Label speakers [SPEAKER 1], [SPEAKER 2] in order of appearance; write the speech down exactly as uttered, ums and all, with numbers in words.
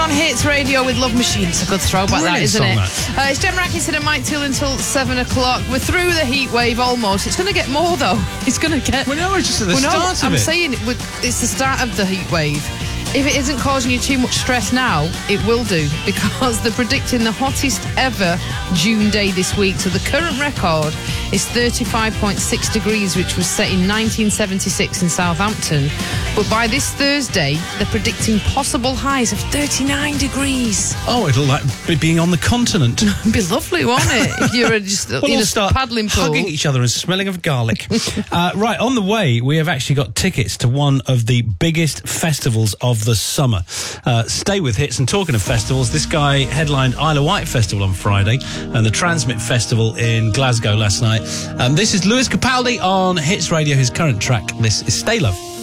[SPEAKER 1] on Hits Radio with Love Machine. It's a good throwback,
[SPEAKER 2] Brilliant
[SPEAKER 1] that, isn't
[SPEAKER 2] song,
[SPEAKER 1] it?
[SPEAKER 2] that.
[SPEAKER 1] Uh, it's Jem Atkinson and Mike Till until seven o'clock. We're through the heat wave almost. It's going to get more, though. It's going to get...
[SPEAKER 2] Well, no, it's just at the
[SPEAKER 1] well, no,
[SPEAKER 2] start of
[SPEAKER 1] I'm
[SPEAKER 2] it.
[SPEAKER 1] saying it would, it's the start of the heat wave. If it isn't causing you too much stress now, it will do, because they're predicting the hottest ever June day this week. So the current record is thirty-five point six degrees, which was set in nineteen seventy-six in Southampton. But by this Thursday, they're predicting possible highs of thirty-nine degrees.
[SPEAKER 2] Oh, it'll like be being on the continent.
[SPEAKER 1] It'd be lovely, won't it? If you're just
[SPEAKER 2] We'll
[SPEAKER 1] in
[SPEAKER 2] all
[SPEAKER 1] a
[SPEAKER 2] start
[SPEAKER 1] paddling pool.
[SPEAKER 2] hugging each other and smelling of garlic. uh, right, on the way, we have actually got tickets to one of the biggest festivals of the summer. Uh, stay with Hits, and talking of festivals, this guy headlined Isle of Wight Festival on Friday and the Transmit Festival in Glasgow last night. Um, this is Lewis Capaldi on Hits Radio, his current track. This is Stay Love.